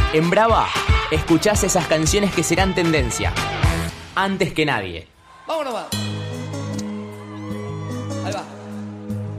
En Brava, escuchás esas canciones que serán tendencia. Antes que nadie. Vámonos más.